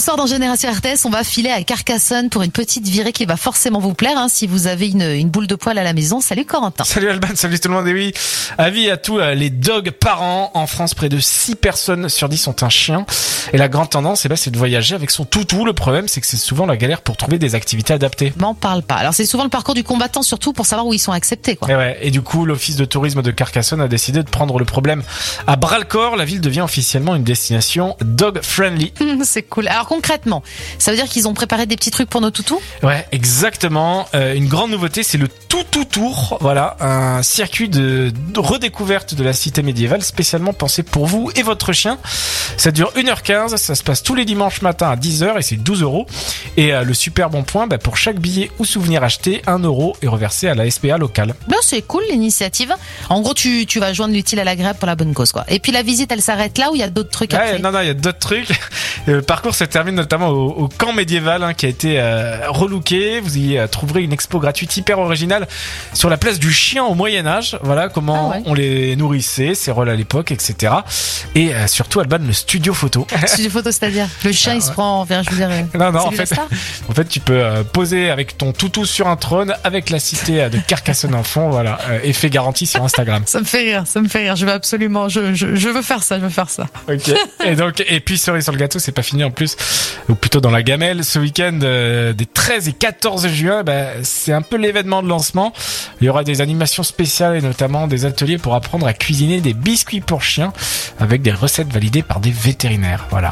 soir dans Génération RTS, on va filer à Carcassonne pour une petite virée qui va forcément vous plaire si vous avez une boule de poil à la maison. Salut Corentin. Salut Alban, salut tout le monde. Et oui, avis à tous les dogs parents. En France, près de 6 personnes sur 10 ont un chien. Et la grande tendance, c'est de voyager avec son toutou. Le problème, c'est que c'est souvent la galère pour trouver des activités adaptées. M'en parle pas. Alors c'est souvent le parcours du combattant, surtout pour savoir où ils sont acceptés, quoi. Et du coup, l'office de tourisme de Carcassonne a décidé de prendre le problème à bras le corps. La ville devient officiellement une destination dog friendly. C'est cool. Alors concrètement, ça veut dire qu'ils ont préparé des petits trucs pour nos toutous? Ouais, exactement. Une grande nouveauté, c'est le Toutou Tour. Voilà, un circuit de redécouverte de la cité médiévale spécialement pensé pour vous et votre chien. Ça dure 1h15, ça se passe tous les dimanches matin à 10h et c'est 12 €. Et le super bon point, pour chaque billet ou souvenir acheté, 1 € est reversé à la SPA locale. Ben, c'est cool l'initiative. En gros, tu vas joindre l'utile à l'agréable pour la bonne cause, quoi. Et puis la visite, elle s'arrête là ou il y a d'autres trucs après? Non, il y a d'autres trucs. Le parcours se termine notamment au camp médiéval qui a été relooké. Vous y trouverez une expo gratuite hyper originale sur la place du chien au Moyen-Âge. Voilà comment on les nourrissait, ses rôles à l'époque, etc. Et surtout, Alban, le studio photo. Studio photo, c'est-à-dire le chien, il se prend, je veux dire. Non, en fait, tu peux poser avec ton toutou sur un trône avec la cité de Carcassonne en fond. Voilà, effet garanti sur Instagram. Ça me fait rire. Je veux absolument, je veux faire ça. Ok. Et puis cerise sur le gâteau, c'est pas fini en plus, ou plutôt dans la gamelle. Ce week-end des 13 et 14 juin, c'est un peu l'événement de lancement. Il y aura des animations spéciales et notamment des ateliers pour apprendre à cuisiner des biscuits pour chiens avec des recettes validées par des vétérinaires. Voilà.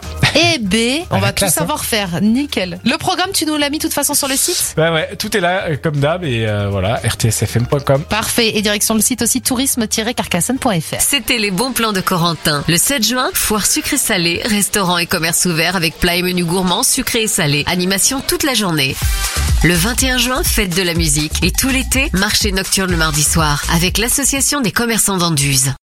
Et on va tout savoir faire. Nickel. Le programme, tu nous l'as mis de toute façon sur le site? Ouais, tout est là comme d'hab et voilà, rtsfm.com. Parfait. Et direction le site aussi tourisme-carcassonne.fr. C'était les bons plans de Corentin. Le 7 juin, foire sucré-salé, restaurant et commerce ouvert avec plats et menus gourmands sucrés et salés. Animation toute la journée. Le 21 juin, fête de la musique. Et tout l'été, marché nocturne le mardi soir avec l'association des commerçants d'Anduze.